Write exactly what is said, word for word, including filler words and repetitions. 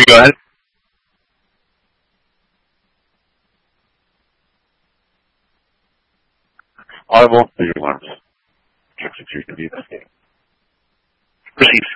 go ahead. Audible, visual alarms. Execution of the investigation. Proceed.